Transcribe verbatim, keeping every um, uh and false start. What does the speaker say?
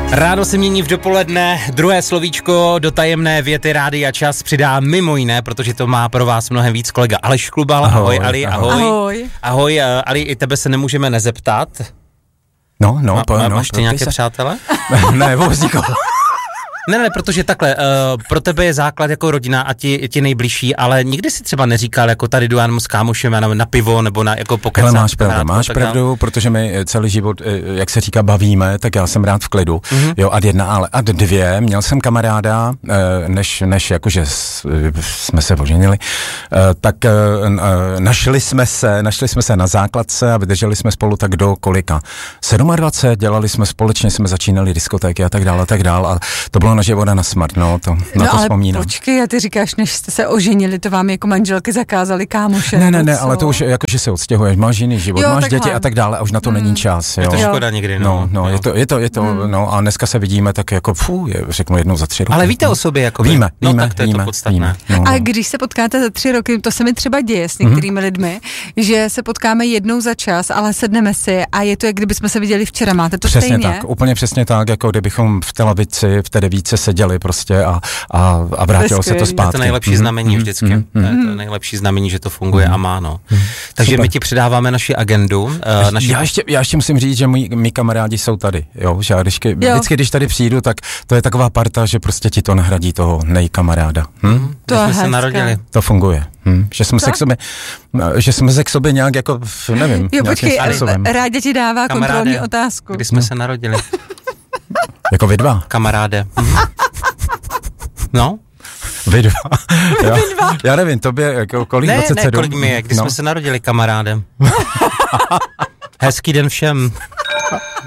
Ráno se mění v dopoledne, druhé slovíčko do tajemné věty Rádia Čas přidá mimo jiné, protože to má pro vás mnohem víc kolega Aleš Klubal. Ahoj, ahoj Ali, ahoj. Ahoj. Ahoj, Ali, i tebe se nemůžeme nezeptat. No, no, Ma, po, no. Máš ty nějaké se... přátele? Ne, vůbec nikoho. Ne, ne, protože takhle, uh, pro tebe je základ jako rodina a ti, ti nejbližší, ale nikdy si třeba neříkal, jako tady jdu s kámošem na, na pivo nebo na jako pokecat. Ale máš pravdu, máš pravdu, protože my celý život, jak se říká, bavíme, tak já jsem rád v klidu, mm-hmm. jo, ad jedna, ale ad dvě, měl jsem kamaráda, než, než jakože jsme se oženili, tak našli jsme se, našli jsme se na základce a vydrželi jsme spolu tak do kolika? dvacet sedm, dělali jsme společně, jsme začínali diskotéky a tak dále, a tak dále a to bylo naše voda na smrt, no, to, na no, to ale vzpomínám. Počkej, a ty říkáš, než jste se oženili, to vám jako manželky zakázali kámoše. Ne, ne, ne, ale to už jako, že se odstěhuješ, máš jiný život, jo, máš takhle. děti a tak dále a už na to hmm. není čas, jo. Je to škoda někdy, no. No, no, je to, je to, je to, hmm. no a dneska se vidíme tak jako, fů, je, řeknu jednou za tři roky. Ale víte o sobě, jako víme, no, víme, tak to je víme, to podstatné. Víme, no, no. A když se potkáte za tři roky, to se mi třeba děje s některými hmm. lidmi, že se potkáme jednou za čas, ale sedneme si a je to, jak kdyby jsme se viděli včera, máte to přesně stejně? Tak, úplně přesně tak, jako kdybychom v té lavici, v té devíce seděli prostě a, a, a vrátilo se to zpátky. To je to nejlepší znamení mm, vždycky. Mm, mm, to je to nejlepší znamení, že to funguje mm, a má, no. Mm, Takže super. My ti předáváme naši agendu. Uh, naši... Já, ještě, já ještě musím říct, že moji, mý kamarádi jsou tady, jo, že já vždycky, vždycky, když tady přijdu, tak to je taková parta, že prostě ti to nahradí toho nejkamaráda. Hm? To jsme se narodili. To funguje. Hm? Že jsme se k sobě, že jsme se k sobě nějak jako, nevím, jo, počkej, Ráďa ti dává kamaráde, kontrolní otázku. Kdy jsme se narodili? Jako vy dva? Kamaráde. No? Vy dva. Já, vy dva. Já nevím, tobě jako kolik? Ne, dvacet sedm? ne, kolik mi je, kdy no. jsme se narodili kamarádem. Hezký den všem.